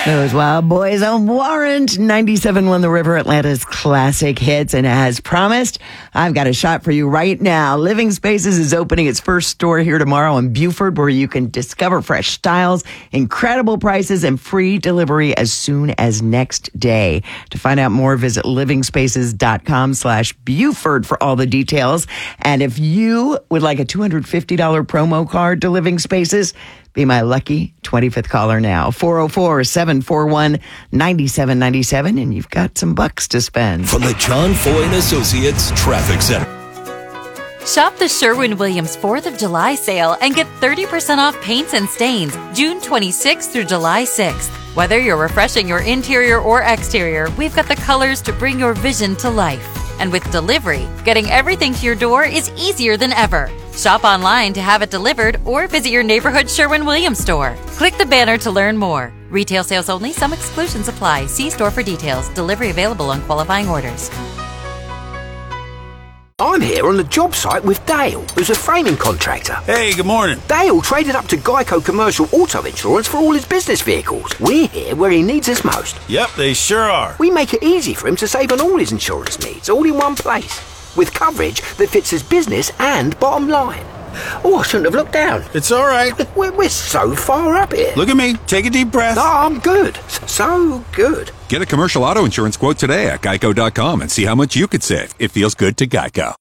Those Wild Boys on Warrant, 97.1 The River, Atlanta's classic hits. And as promised, I've got a shot for you right now. Living Spaces is opening its first store here tomorrow in Buford, where you can discover fresh styles, incredible prices, and free delivery as soon as next day. To find out more, visit livingspaces.com/Buford for all the details. And if you would like a $250 promo card to Living Spaces, be my lucky 25th caller now. 404-741-9797, and you've got some bucks to spend. From the John Foy and Associates Traffic Center. Shop the Sherwin-Williams 4th of July sale and get 30% off paints and stains June 26th through July 6th. Whether you're refreshing your interior or exterior, we've got the colors to bring your vision to life. And with delivery, getting everything to your door is easier than ever. Shop online to have it delivered or visit your neighborhood Sherwin-Williams store. Click the banner to learn more. Retail sales only. Some exclusions apply. See store for details. Delivery available on qualifying orders. I'm here on the job site with Dale, who's a framing contractor. Hey, good morning. Dale traded up to Geico Commercial Auto Insurance for all his business vehicles. We're here where he needs us most. Yep, they sure are. We make it easy for him to save on all his insurance needs, all in one place, with coverage that fits his business and bottom line. Oh, I shouldn't have looked down. It's all right. We're so far up here. Look at me. Take a deep breath. No, I'm good. So good. Get a commercial auto insurance quote today at geico.com and see how much you could save. It feels good to Geico.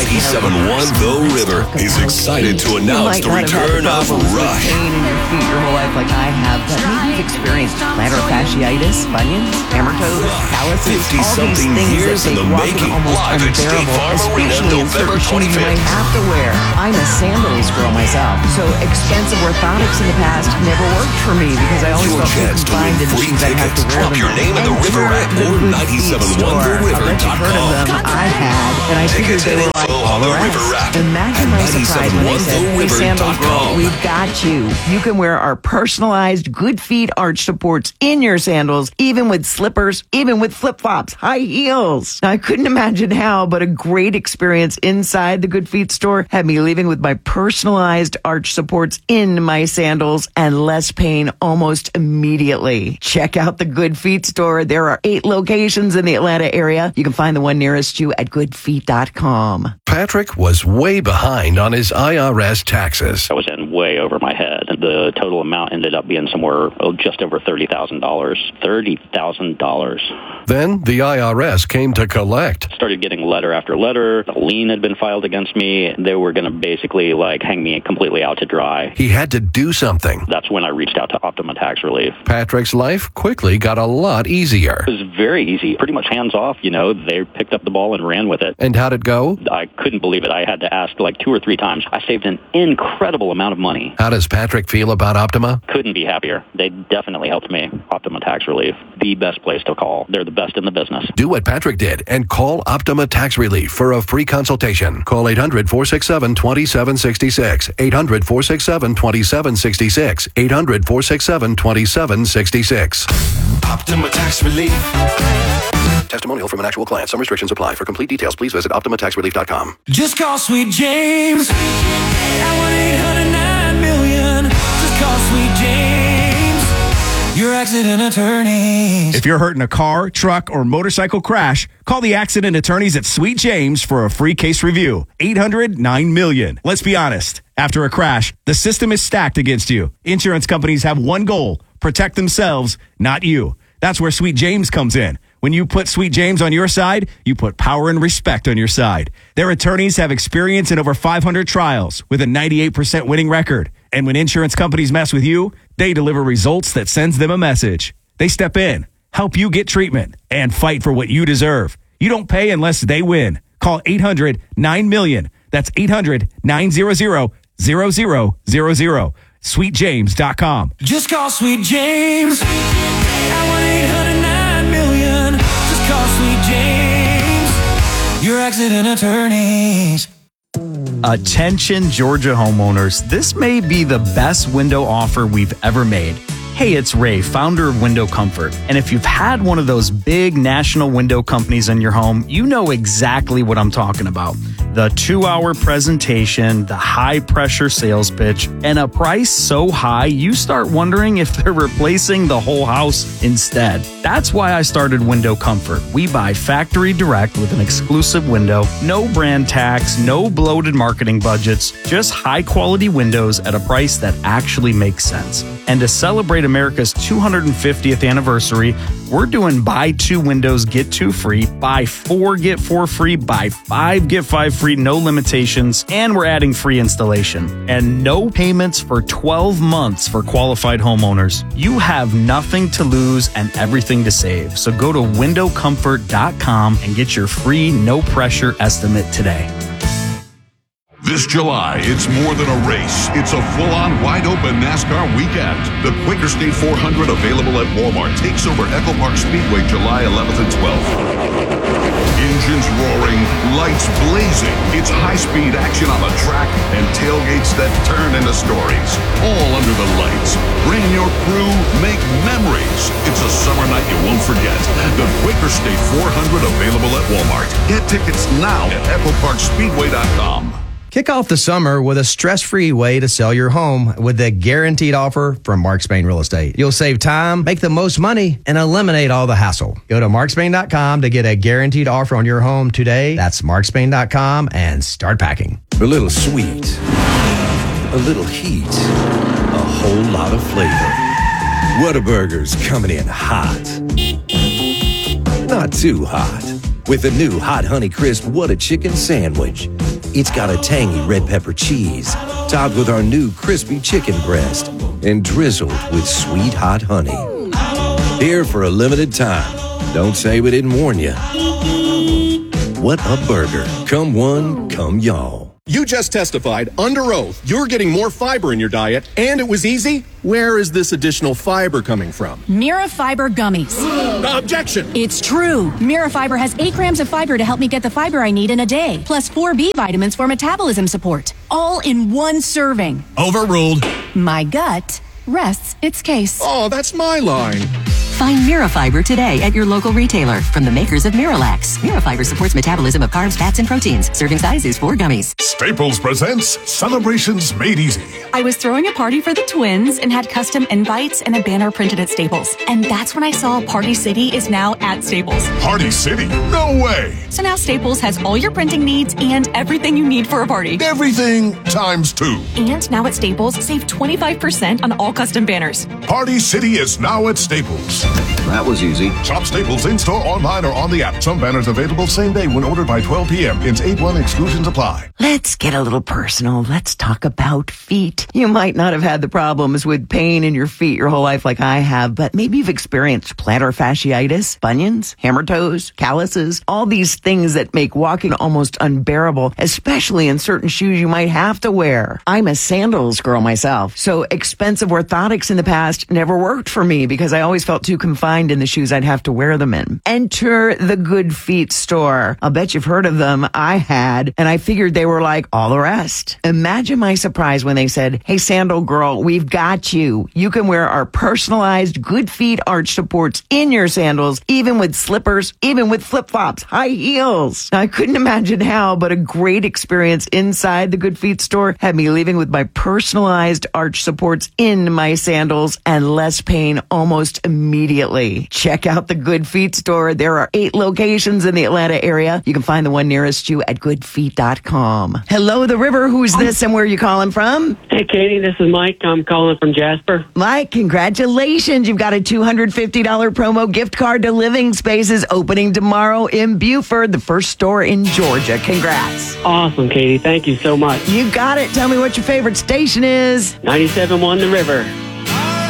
97.1 The River is excited to announce the return of Rush. Pain in your feet your whole life like I have, but maybe you've experienced plantar fasciitis, bunions, hammer toes, calluses, all these 50-something things years that in the make walking making. almost Live at State unbearable, Farm Arena, especially in November certain shoes you might 25th. have to wear. I'm a sandals girl myself, so expensive orthotics in the past never worked for me because I always Your felt too chance to confined win in the free shoes I had to tickets. wear Drop them your in. name in the River app or Good Feet store. I bet you've heard of them. 971theRiver.com. I had, and I figured Tickets they and were like info all on the the rest. River app Imagine my at surprise when they said, "Hey, Sandal Girl, 971theRiver.com. we've got you. You can wear our personalized Good Feet arch supports in your sandals, even with slippers, even with flip-flops, high heels." Now, I couldn't imagine how, but a great experience inside the Good Feet store had me leaving with my personalized arch supports in my sandals and less pain almost immediately. Check out the Good Feet store. There are 8 locations in the Atlanta area. You can find the one nearest you at goodfeet.com. Patrick was way behind on his IRS taxes. I was in way over my head. The total amount ended up being somewhere just over $30,000. $30,000. Then the IRS came to collect. Started getting letter after letter. A lien had been filed against me. They were going to basically hang me completely out to dry. He had to do something. That's when I reached out to Optima Tax Relief. Patrick's life quickly got a lot easier. It was very easy, pretty much hands off. They picked up the ball and ran with it. And how'd it go? I couldn't believe it. I had to ask 2 or 3 times. I saved an incredible amount of money. How does Patrick feel about Optima? Couldn't be happier. They definitely helped me. Optima Tax Relief, the best place to call. They're the best in the business. Do what Patrick did and call Optima Tax Relief for a free consultation. Call 800-467-2766. 800-467-2766. 800-467-2766. Optima Tax Relief. Testimonial from an actual client. Some restrictions apply. For complete details, please visit OptimaTaxRelief.com. Just call Sweet James at 1-800-9-million. Just call Sweet James, your accident attorneys. If you're hurt in a car, truck, or motorcycle crash, call the accident attorneys at Sweet James for a free case review. 800-9-million. Let's be honest. After a crash, the system is stacked against you. Insurance companies have one goal: protect themselves, not you. That's where Sweet James comes in. When you put Sweet James on your side, you put power and respect on your side. Their attorneys have experience in over 500 trials with a 98% winning record. And when insurance companies mess with you, they deliver results that sends them a message. They step in, help you get treatment, and fight for what you deserve. You don't pay unless they win. Call 800-9-million. That's 800-900-0000. SweetJames.com. Just call Sweet James at 1-800-9-million. Just call Sweet James, your accident attorneys. Attention, Georgia homeowners. This may be the best window offer we've ever made. Hey, it's Ray, founder of Window Comfort. And if you've had one of those big national window companies in your home, you know exactly what I'm talking about. The 2-hour presentation, the high-pressure sales pitch, and a price so high you start wondering if they're replacing the whole house instead. That's why I started Window Comfort. We buy factory direct with an exclusive window, no brand tax, no bloated marketing budgets, just high-quality windows at a price that actually makes sense. And to celebrate America's 250th anniversary, we're doing buy 2 windows, get 2 free, buy 4, get 4 free, buy 5, get 5 free, no limitations, and we're adding free installation. And no payments for 12 months for qualified homeowners. You have nothing to lose and everything to save. So go to windowcomfort.com and get your free, no-pressure estimate today. This July, it's more than a race. It's a full-on, wide-open NASCAR weekend. The Quaker State 400, available at Walmart, takes over Echo Park Speedway July 11th and 12th. Engines roaring, lights blazing. It's high-speed action on the track and tailgates that turn into stories. All under the lights. Bring your crew, make memories. It's a summer night you won't forget. The Quaker State 400, available at Walmart. Get tickets now at EchoParkSpeedway.com. Kick off the summer with a stress-free way to sell your home with the guaranteed offer from Mark Spain Real Estate. You'll save time, make the most money, and eliminate all the hassle. Go to markspain.com to get a guaranteed offer on your home today. That's markspain.com and start packing. A little sweet, a little heat, a whole lot of flavor. Whataburger's coming in hot. Not too hot. With the new Hot Honey Crisp What a Chicken Sandwich. It's got a tangy red pepper cheese, topped with our new crispy chicken breast, and drizzled with sweet hot honey. Here for a limited time. Don't say we didn't warn you. What a burger. Come one, come y'all. You just testified under oath you're getting more fiber in your diet, and it was easy. Where is this additional fiber coming from? Mirafiber gummies. Objection! It's true. Mirafiber has 8 grams of fiber to help me get the fiber I need in a day, plus 4 B vitamins for metabolism support, all in one serving. Overruled. My gut rests its case. Oh, that's my line. Find Mirafiber today at your local retailer from the makers of Miralax. Mirafiber supports metabolism of carbs, fats, and proteins. Serving size is 4 gummies. Staples presents Celebrations Made Easy. I was throwing a party for the twins and had custom invites and a banner printed at Staples. And that's when I saw Party City is now at Staples. Party City? No way! So now Staples has all your printing needs and everything you need for a party. Everything times 2. And now at Staples, save 25% on all custom banners. Party City is now at Staples. That was easy. Shop Staples in-store, online, or on the app. Some banners available same day when ordered by 12 p.m. Ins 8-1 exclusions apply. Let's get a little personal. Let's talk about feet. You might not have had the problems with pain in your feet your whole life like I have, but maybe you've experienced plantar fasciitis, bunions, hammer toes, calluses, all these things that make walking almost unbearable, especially in certain shoes you might have to wear. I'm a sandals girl myself, so expensive orthotics in the past never worked for me because I always felt too confined in the shoes I'd have to wear them in. Enter the Good Feet store. I'll bet you've heard of them. I had, and I figured they were like all the rest. Imagine my surprise when they said, "Hey, sandal girl, we've got you. You can wear our personalized Good Feet arch supports in your sandals, even with slippers, even with flip-flops, high heels." Now, I couldn't imagine how, but a great experience inside the Good Feet store had me leaving with my personalized arch supports in my sandals and less pain almost immediately. Check out the Good Feet store. There are 8 locations in the Atlanta area. You can find the one nearest you at goodfeet.com. Hello, the river. Who's this and where are you calling from? Hey, Katie, this is Mike. I'm calling from Jasper. Mike, congratulations. You've got a $250 promo gift card to Living Spaces opening tomorrow in Buford, the first store in Georgia. Congrats. Awesome, Katie. Thank you so much. You got it. Tell me what your favorite station is. 97.1 The River.